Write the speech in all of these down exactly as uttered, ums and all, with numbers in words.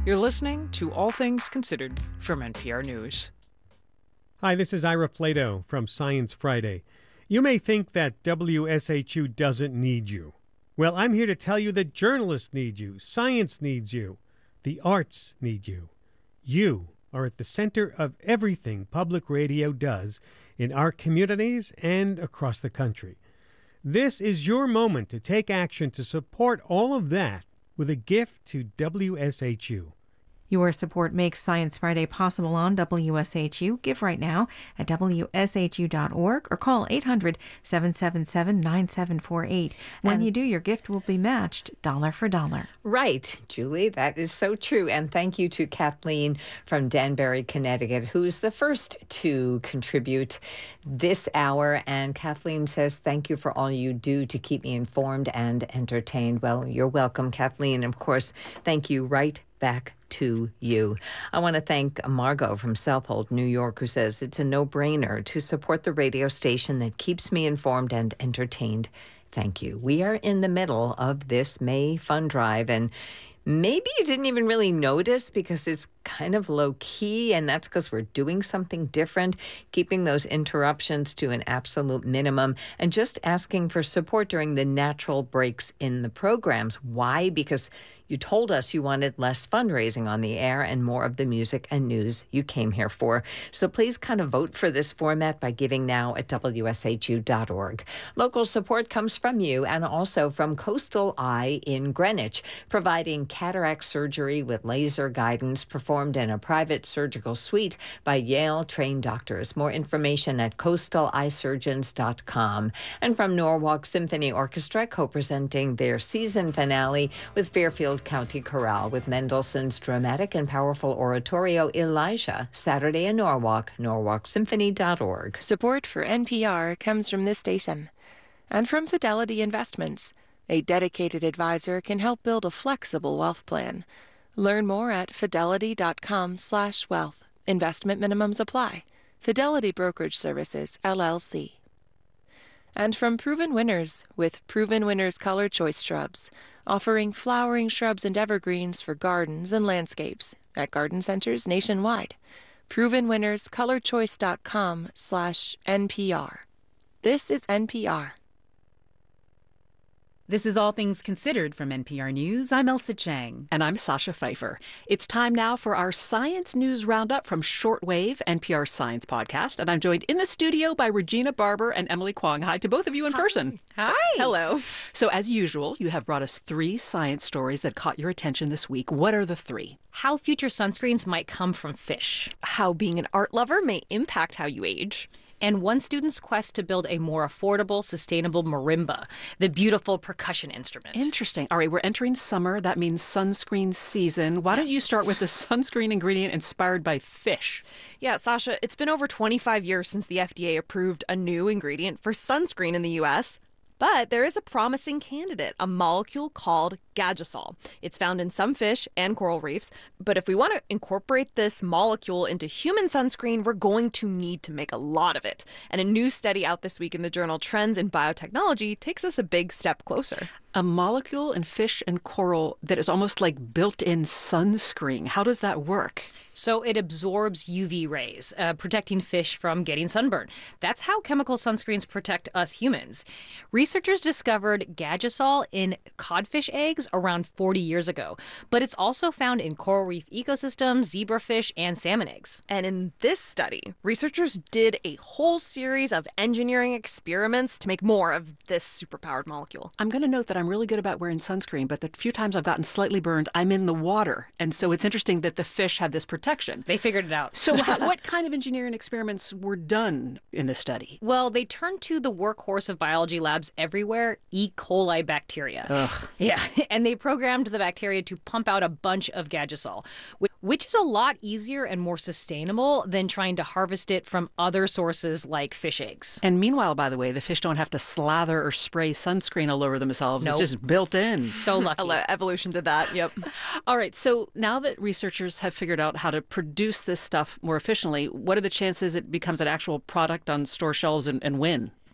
You're listening to All Things Considered from N P R News. Hi, this is Ira Flato from Science Friday. You may think that W S H U doesn't need you. Well, I'm here to tell you that journalists need you, science needs you, the arts need you. You are at the center of everything public radio does in our communities and across the country. This is your moment to take action to support all of that with a gift to W S H U. Your support makes Science Friday possible on W S H U. Give right now at W S H U dot org or call eight hundred, seven seven seven, nine seven four eight. When and you do, your gift will be matched dollar for dollar. Right, Julie, that is so true. And thank you to Kathleen from Danbury, Connecticut, who's the first to contribute this hour. And Kathleen says, thank you for all you do to keep me informed and entertained. Well, you're welcome, Kathleen. Of course, thank you right back to you. I want to thank Margot from Southold, New York, who says it's a no-brainer to support the radio station that keeps me informed and entertained. Thank you. We are in the middle of this May fund drive, and maybe you didn't even really notice because it's kind of low-key, and that's because we're doing something different, keeping those interruptions to an absolute minimum, and just asking for support during the natural breaks in the programs. Why? Because you told us you wanted less fundraising on the air and more of the music and news you came here for. So please kind of vote for this format by giving now at W S H U dot org. Local support comes from you and also from Coastal Eye in Greenwich, providing cataract surgery with laser guidance performed in a private surgical suite by Yale-trained doctors. More information at coastal eye surgeons dot com. And from Norwalk Symphony Orchestra, co-presenting their season finale with Fairfield County Chorale with Mendelssohn's dramatic and powerful oratorio Elijah, Saturday in Norwalk, norwalk symphony dot org. Support for N P R comes from this station and from Fidelity Investments. A dedicated advisor can help build a flexible wealth plan. Learn more at fidelity dot com slash wealth. Investment minimums apply. Fidelity Brokerage Services, L L C. And from Proven Winners with Proven Winners Color Choice Shrubs, offering flowering shrubs and evergreens for gardens and landscapes at garden centers nationwide. Proven Winners Color Choice dot com slash N P R. This is N P R. This is All Things Considered from N P R News. I'm Elsa Chang. And I'm Sasha Pfeiffer. It's time now for our Science News Roundup from Shortwave, N P R's science podcast. And I'm joined in the studio by Regina Barber and Emily Kwong. Hi to both of you in Hi. person. Hi. Hello. So as usual, you have brought us three science stories that caught your attention this week. What are the three? How future sunscreens might come from fish. How being an art lover may impact how you age. And one student's quest to build a more affordable, sustainable marimba, the beautiful percussion instrument. Interesting. All right, we're entering summer. That means sunscreen season. Why yes. don't you start with the sunscreen ingredient inspired by fish? Yeah, Sasha, it's been over twenty-five years since the F D A approved a new ingredient for sunscreen in the U S, but there is a promising candidate, a molecule called Gagisol. It's found in some fish and coral reefs, but if we want to incorporate this molecule into human sunscreen, we're going to need to make a lot of it. And a new study out this week in the journal Trends in Biotechnology takes us a big step closer. A molecule in fish and coral that is almost like built-in sunscreen. How does that work? So it absorbs U V rays, uh, protecting fish from getting sunburn. That's how chemical sunscreens protect us humans. Researchers discovered Gagisol in codfish eggs around forty years ago, but it's also found in coral reef ecosystems, zebrafish, and salmon eggs. And in this study, researchers did a whole series of engineering experiments to make more of this superpowered molecule. I'm going to note that I'm really good about wearing sunscreen, but the few times I've gotten slightly burned, I'm in the water. And so it's interesting that the fish have this protection. They figured it out. So how, what kind of engineering experiments were done in this study? Well, they turned to the workhorse of biology labs everywhere, E. coli bacteria. Ugh. Yeah, and they programmed the bacteria to pump out a bunch of Gagisol, which is a lot easier and more sustainable than trying to harvest it from other sources like fish eggs. And meanwhile, by the way, the fish don't have to slather or spray sunscreen all over themselves. Nope. It's just built in. So lucky. Evolution did that, yep. All right, so now that researchers have figured out how to produce this stuff more efficiently, what are the chances it becomes an actual product on store shelves and, and when?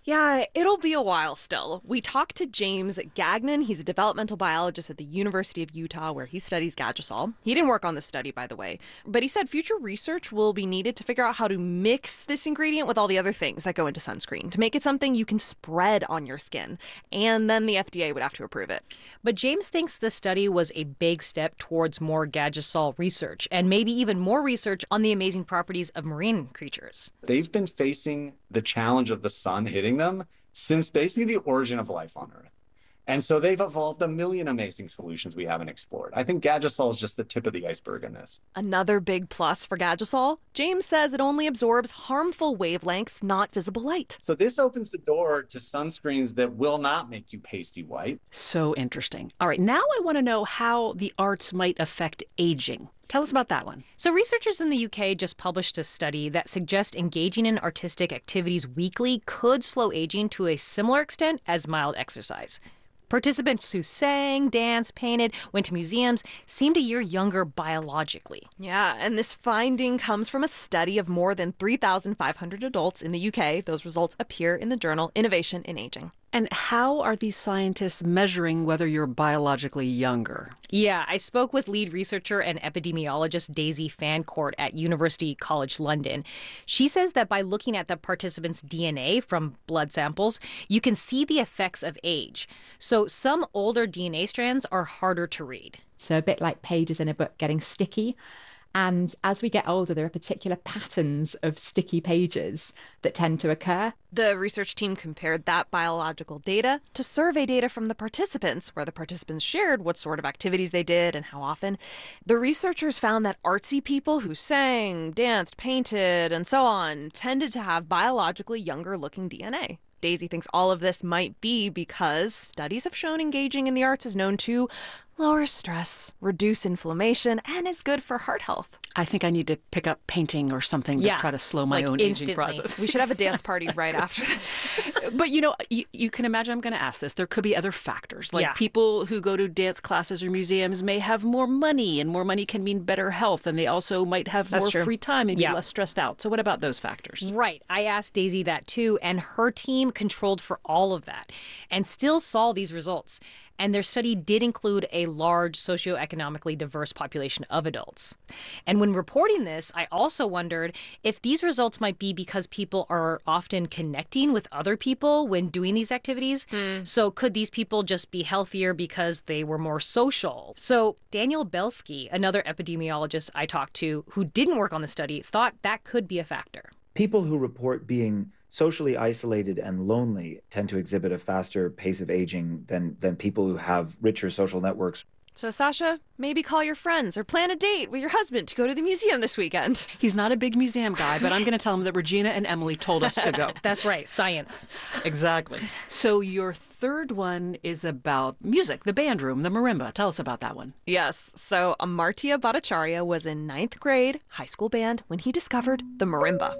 Yeah, it'll be a while still. We talked to James Gagnon. He's a developmental biologist at the University of Utah, where he studies Gadgisol. He didn't work on this study, by the way, but he said future research will be needed to figure out how to mix this ingredient with all the other things that go into sunscreen to make it something you can spread on your skin. And then the F D A would have to approve it. But James thinks the study was a big step towards more Gadgisol research and maybe even more research on the amazing properties of marine creatures. They've been facing the challenge of the sun hitting them since basically the origin of life on Earth. And so they've evolved a million amazing solutions we haven't explored. I think Gadgisol is just the tip of the iceberg in this. Another big plus for Gadgisol, James says it only absorbs harmful wavelengths, not visible light. So this opens the door to sunscreens that will not make you pasty white. So interesting. All right, now I want to know how the arts might affect aging. Tell us about that one. So researchers in the U K just published a study that suggests engaging in artistic activities weekly could slow aging to a similar extent as mild exercise. Participants who sang, danced, painted, went to museums seemed a year younger biologically. Yeah, and this finding comes from a study of more than three thousand five hundred adults in the U K. Those results appear in the journal Innovation in Aging. And how are these scientists measuring whether you're biologically younger? Yeah, I spoke with lead researcher and epidemiologist Daisy Fancourt at University College London. She says that by looking at the participants' D N A from blood samples, you can see the effects of age. So some older D N A strands are harder to read. So a bit like pages in a book getting sticky. And as we get older, there are particular patterns of sticky pages that tend to occur. The research team compared that biological data to survey data from the participants, where the participants shared what sort of activities they did and how often. The researchers found that artsy people who sang, danced, painted, and so on tended to have biologically younger looking D N A. Daisy thinks all of this might be because studies have shown engaging in the arts is known to lower stress, reduce inflammation, and is good for heart health. I think I need to pick up painting or something to Yeah, try to slow my like own instantly. aging process. We should have a dance party right after this. But, you know, you, you can imagine I'm going to ask this. There could be other factors. Like Yeah. people who go to dance classes or museums may have more money, and more money can mean better health, and they also might have That's more true. free time and Yeah. be less stressed out. So what about those factors? Right. I asked Daisy that too, and her team controlled for all of that and still saw these results. And their study did include a large socioeconomically diverse population of adults. And when reporting this, I also wondered if these results might be because people are often connecting with other people when doing these activities. So could these people just be healthier because they were more social? So Daniel Belsky, another epidemiologist I talked to who didn't work on the study, thought that could be a factor. People who report being socially isolated and lonely tend to exhibit a faster pace of aging than, than people who have richer social networks. So, Sasha, maybe call your friends or plan a date with your husband to go to the museum this weekend. He's not a big museum guy, but I'm going to tell him that Regina and Emily told us to go. That's right, science. Exactly. So your third one is about music, the band room, the marimba. Tell us about that one. Yes, so Amartya Bhattacharya was in ninth grade high school band when he discovered the marimba.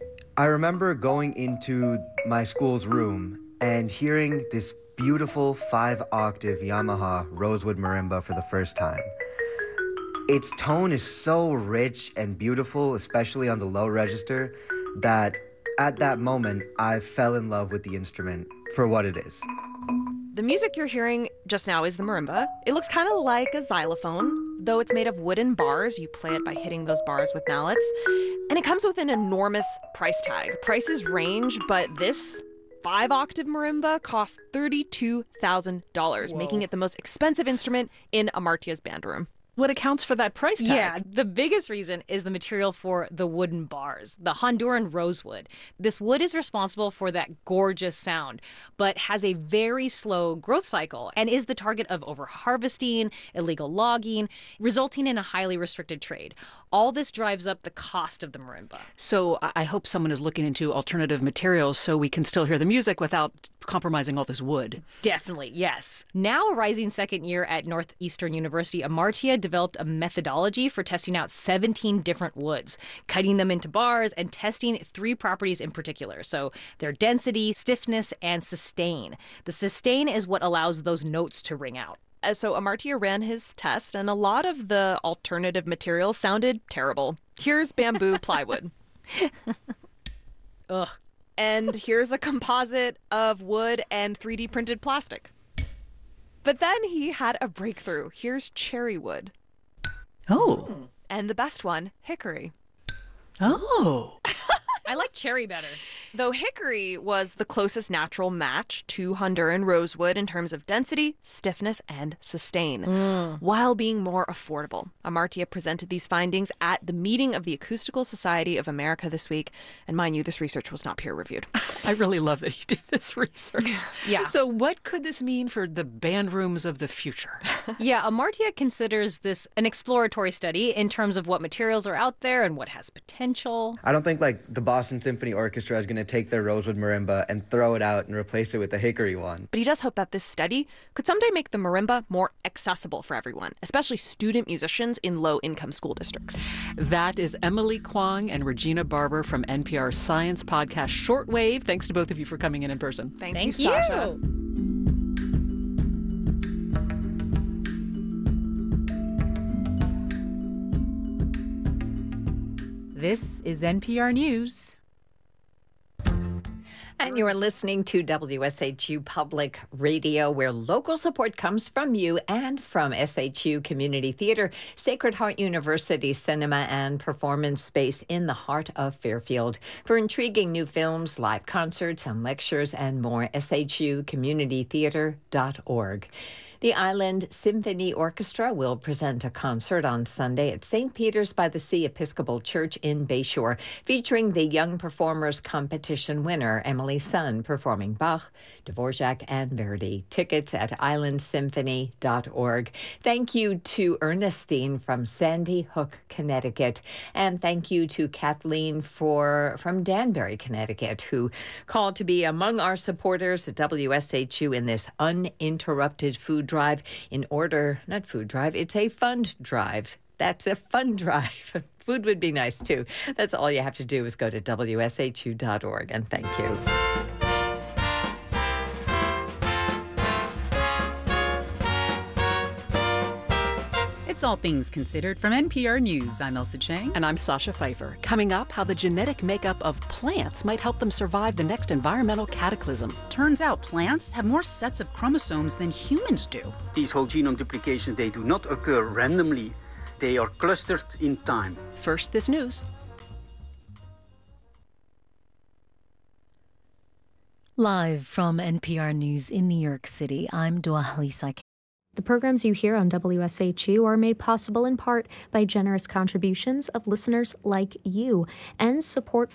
I remember going into my school's room and hearing this beautiful five-octave Yamaha Rosewood marimba for the first time. Its tone is so rich and beautiful, especially on the low register, that at that moment, I fell in love with the instrument for what it is. The music you're hearing just now is the marimba. It looks kind of like a xylophone, though it's made of wooden bars. You play it by hitting those bars with mallets. And it comes with an enormous price tag. Prices range, but this five-octave marimba costs thirty-two thousand dollars, making it the most expensive instrument in Amartya's band room. What accounts for that price tag? Yeah, the biggest reason is the material for the wooden bars, the Honduran rosewood. This wood is responsible for that gorgeous sound, but has a very slow growth cycle and is the target of over-harvesting, illegal logging, resulting in a highly restricted trade. All this drives up the cost of the marimba. So I I hope someone is looking into alternative materials so we can still hear the music without compromising all this wood. Definitely, yes. Now a rising second year at Northeastern University, Amartya developed a methodology for testing out seventeen different woods, cutting them into bars and testing three properties in particular. So their density, stiffness, and sustain. The sustain is what allows those notes to ring out. Uh, So Amartya ran his test, and a lot of the alternative materials sounded terrible. Here's bamboo plywood. Ugh. And here's a composite of wood and three D printed plastic. But then he had a breakthrough. Here's cherry wood. Oh. And the best one, hickory. Oh. I like cherry better. Though hickory was the closest natural match to Honduran rosewood in terms of density, stiffness, and sustain, Mm. while being more affordable. Amartya presented these findings at the meeting of the Acoustical Society of America this week. And mind you, this research was not peer-reviewed. I really love that he did this research. Yeah. So what could this mean for the band rooms of the future? Yeah, Amartya considers this an exploratory study in terms of what materials are out there and what has potential. I don't think like the Boston Symphony Orchestra is going to take their rosewood marimba and throw it out and replace it with the hickory one. But he does hope that this study could someday make the marimba more accessible for everyone, especially student musicians in low-income school districts. That is Emily Kwong and Regina Barber from N P R's science podcast Shortwave. Thanks to both of you for coming in in person. Thank, Thank you, Sasha. you. This is N P R News. And you are listening to W S H U Public Radio, where local support comes from you and from S H U Community Theater, Sacred Heart University Cinema and Performance Space in the heart of Fairfield. For intriguing new films, live concerts, and lectures, and more, S H U community theater dot org. The Island Symphony Orchestra will present a concert on Sunday at Saint Peter's by the Sea Episcopal Church in Bayshore, featuring the Young Performers Competition winner, Emily Sun, performing Bach, Dvorak, and Verdi. Tickets at island symphony dot org. Thank you to Ernestine from Sandy Hook, Connecticut. And thank you to Kathleen for, from Danbury, Connecticut, who called to be among our supporters at W S H U in this uninterrupted food drive in order, not food drive, it's a fund drive. That's a fund drive. Food would be nice too. That's all you have to do is go to W S H U dot org, and thank you. It's All Things Considered from N P R News. I'm Elsa Chang. And I'm Sasha Pfeiffer. Coming up, how the genetic makeup of plants might help them survive the next environmental cataclysm. Turns out plants have more sets of chromosomes than humans do. These whole genome duplications, they do not occur randomly. They are clustered in time. First, this news. Live from N P R News in New York City, I'm Dua Halisa. The programs you hear on W S H U are made possible in part by generous contributions of listeners like you and support